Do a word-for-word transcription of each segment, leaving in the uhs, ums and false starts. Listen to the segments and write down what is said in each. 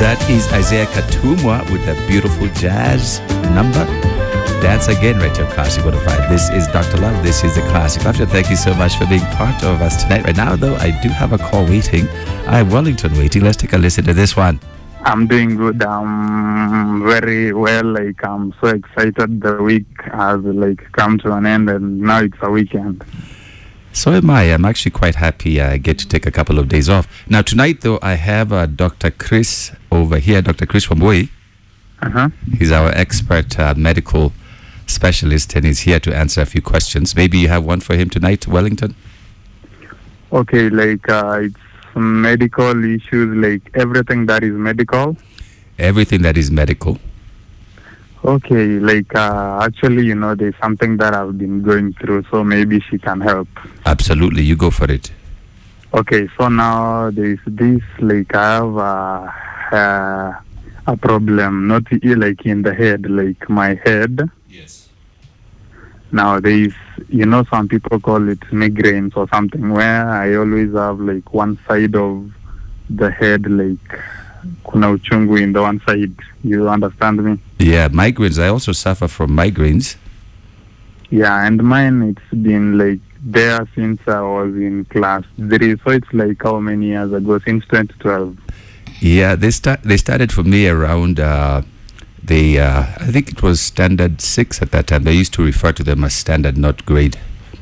That is Isaiah Katumwa with a beautiful jazz number. Dance again, right here on Classic one oh five. This is Doctor Love. This is the Classic Love Show. Thank you so much for being part of us tonight. Right now, though, I do have a call waiting. I have Wellington waiting. Let's take a listen to this one. I'm doing good. I'm very well. Like, I'm so excited. The week has like come to an end, and now it's a weekend. So am I. I'm actually quite happy I get to take a couple of days off. Now, tonight, though, I have uh, Doctor Chris over here, Doctor Chris Wambui. Uh-huh. He's our expert uh, medical specialist, and he's here to answer a few questions. Maybe you have one for him tonight, Wellington? Okay, like, uh, it's medical issues, like everything that is medical. Everything that is medical. Okay, like, uh, actually, you know, there's something that I've been going through, so maybe she can help. Absolutely, you go for it. Okay, so now there's this, like, I have a, uh, a problem, not like in the head, like my head. Yes. Now there's, you know, some people call it migraines or something, where I always have like one side of the head, like kuna uchungu in the one side. You understand me? Yeah, migraines. I also suffer from migraines. Yeah, and mine, it's been like there since I was in class three. So it's like how many years ago? Since twenty twelve. Yeah, they start. They started for me around uh, the. Uh, I think it was standard six at that time. They used to refer to them as standard, not grade.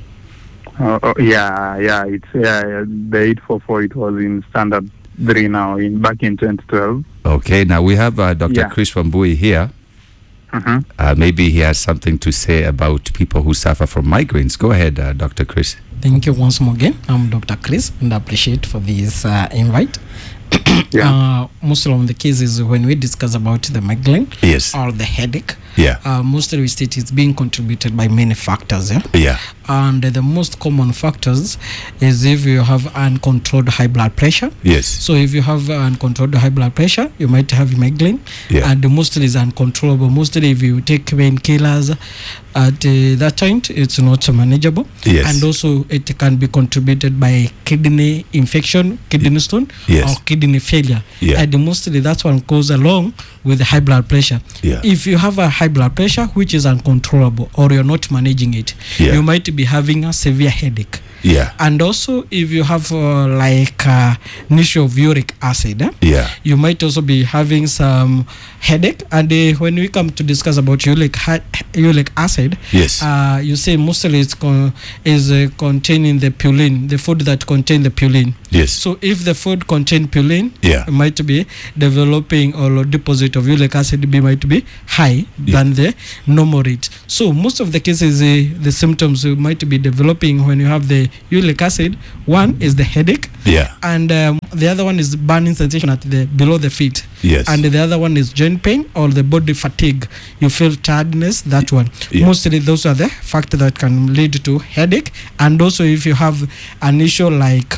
Uh, oh, yeah, yeah. It's yeah. The eight four four. It was in standard three now. In back in twenty twelve. Okay, now we have uh, Doctor Yeah. Chris Wambui here. Mm-hmm. Uh, maybe he has something to say about people who suffer from migraines. Go ahead, uh, Doctor Chris. Thank you once more again. I'm Doctor Chris, and I appreciate for this uh, invite. Yeah. Uh, most of the cases when we discuss about the migraine Yes. or the headache, Yeah. uh, mostly we state it's being contributed by many factors. Yeah? Yeah. And the most common factors is if you have uncontrolled high blood pressure. Yes. So if you have uncontrolled high blood pressure, you might have migraine. Yeah. And mostly is uncontrollable. Mostly if you take painkillers at uh, that time, it's not manageable. Yes. And also it can be contributed by kidney infection, kidney stone, Yes. or kidney failure. Yeah. And mostly that one goes along with the high blood pressure. Yeah. If you have a high blood pressure which is uncontrollable or you're not managing it, Yeah. you might be having a severe headache. Yeah. And also if you have uh, like uh, an issue of uric acid, eh? Yeah. you might also be having some headache. And uh, when we come to discuss about uric, ha- uric acid, Yes. uh, you say mostly it's con- is uh, containing the purine, the food that contain the purine. Yes. So if the food contain purine, Yeah. it might be developing or deposit of uric acid be might be high Yeah. than the normal rate. So most of the cases, uh, the symptoms uh, might be developing when you have the uric acid. One is the headache, Yeah. and um, the other one is burning sensation at the below the feet. Yes. And the other one is joint pain or the body fatigue. You feel tiredness, that one. Yeah. Mostly those are the factors that can lead to headache. And also if you have an issue like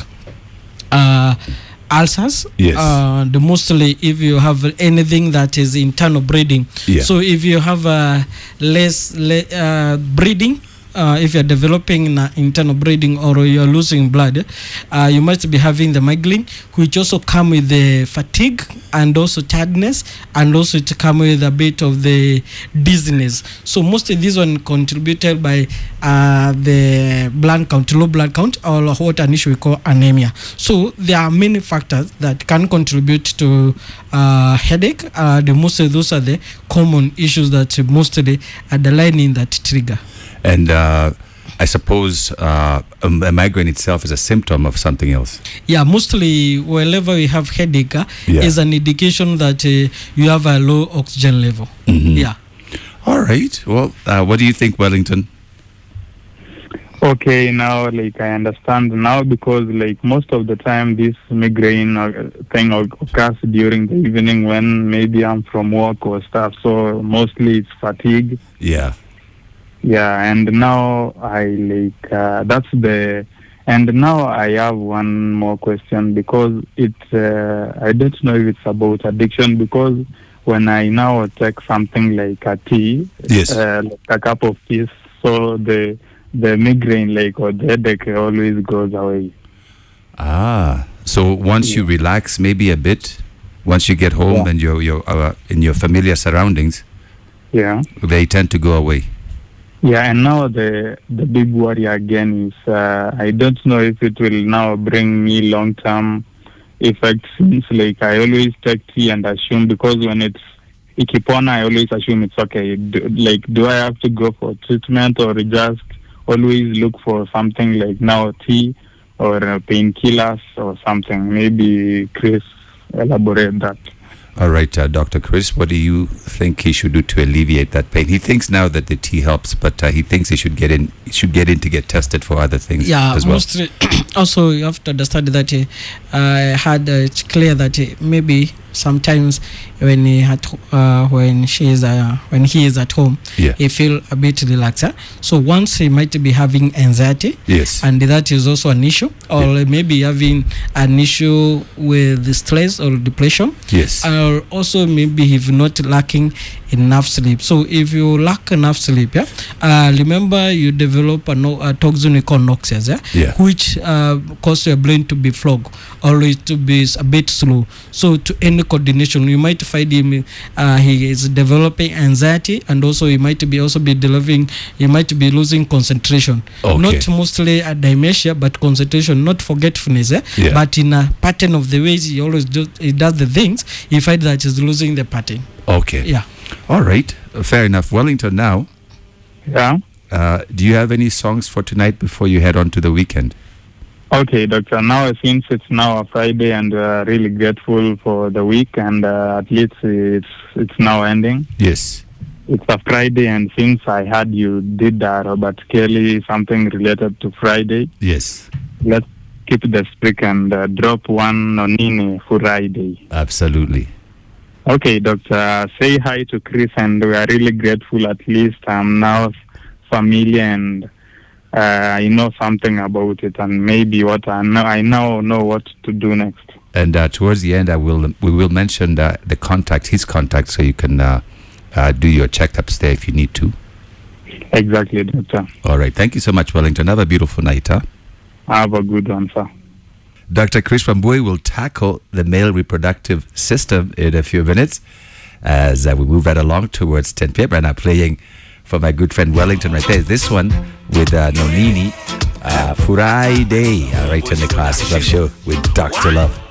uh, ulcers, Yes. uh, the mostly if you have anything that is internal bleeding. Yeah. So if you have uh, less le- uh, bleeding, uh, if you're developing uh, internal bleeding or you're losing blood, uh, you might be having the migraine, which also come with the fatigue and also tiredness, and also to come with a bit of the dizziness. So mostly this one contributed by uh, the blood count, low blood count, or what an issue we call anemia. So there are many factors that can contribute to uh, headache. Uh, the mostly those are the common issues that mostly underlining that trigger. And uh, I suppose uh, a, a migraine itself is a symptom of something else. Yeah, mostly wherever we have headache uh, Yeah. is an indication that uh, you have a low oxygen level. Mhm. Yeah. All right. Well, uh, what do you think, Wellington? Okay, now like I understand now, because like most of the time this migraine uh, thing occurs during the evening when maybe I'm from work or stuff. So mostly it's fatigue. Yeah. Yeah, and now I like uh, that's the and now I have one more question, because it uh, I don't know if it's about addiction, because when I now take something like a tea, Yes. uh, like a cup of tea, so the the migraine like or the headache always goes away. Ah. So once you relax maybe a bit, Once you get home Yeah. and you're, you're uh, in your familiar surroundings, Yeah. they tend to go away. Yeah, and now the the big worry again is uh, I don't know if it will now bring me long term effects. Since like I always take tea and assume, because when it's ikipona, I always assume it's okay. Do, like, do I have to go for treatment or just always look for something like now tea or uh, painkillers or something? Maybe Chris elaborate that. All right, uh, Doctor Chris, what do you think he should do to alleviate that pain? He thinks now that the tea helps, but uh, he thinks he should get in. He should get in to get tested for other things. Yeah, as well. mostly. Also, you have to understand that uh, I had uh, it's clear that uh, maybe sometimes when he had uh, when she is uh, when he is at home, Yeah. he feel a bit relaxed. Huh? So once he might be having anxiety, Yes. and that is also an issue, or Yeah. maybe having an issue with the stress or depression. Yes. Or also maybe if not lacking enough sleep. So if you lack enough sleep, yeah, uh, remember you develop a, no, a toxin called noxias, yeah, Yeah. which uh, cause your brain to be flogged or it to be a bit slow. So to any coordination, you might find him uh, he is developing anxiety, and also he might be also be developing, he might be losing concentration. Okay. Not mostly a dementia, but concentration, not forgetfulness, eh? Yeah. But in a pattern of the ways he always do, he does the things, he find that he's losing the pattern. Okay. Yeah. All right. Uh, Fair enough. Wellington, now, Yeah. uh, do you have any songs for tonight before you head on to the weekend? Okay, doctor. Now since it's now a Friday and uh, really grateful for the week, and uh, at least it's it's now ending. Yes. It's a Friday, and since I heard you did uh, Robert Kelly, something related to Friday, Yes. let's keep the streak and uh, drop one Nonini Friday. Absolutely. Okay, doctor. Say hi to Chris, and we are really grateful. At least I'm now familiar and uh, I know something about it, and maybe what I know, I now know what to do next. And uh, towards the end, I will we will mention uh, the contact, his contact, so you can uh, uh, do your checkups there if you need to. Exactly, doctor. All right. Thank you so much, Wellington. Have a beautiful night, huh? Have a good one, sir. Doctor Chris Wambui will tackle the male reproductive system in a few minutes as uh, we move right along towards ten p.m. Right now, playing for my good friend Wellington right there. This one with uh, Nonini, uh, Friday, uh, right in the Classic Love Show with Doctor Love.